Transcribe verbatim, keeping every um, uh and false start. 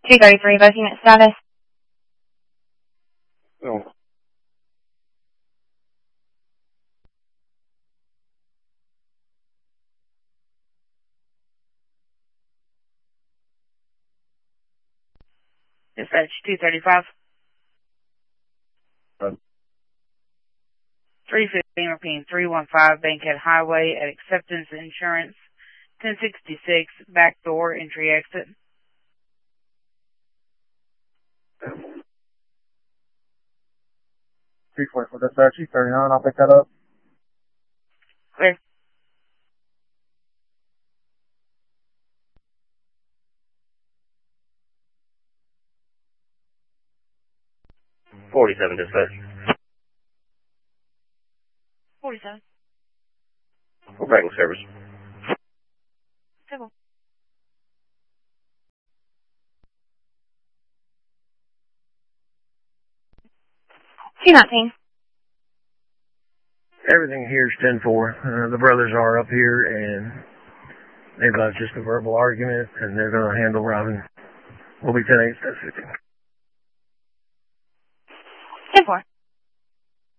two thirty-three, both unit status. Oh. Dispatch two thirty-five. Um, three fifteen, repeating three one five Bankhead Highway at Acceptance Insurance, ten sixty-six, back door, entry exit. three forty-four, dispatch, two thirty-nine, I'll pick that up. Clear. forty-seven, dispatch. forty-seven. We're back in service. Civil. two nineteen. Everything here is ten four. Uh, the brothers are up here, and they've got just a verbal argument, and they're going to handle Robin. We'll be ten eight, ten fifteen. ten four.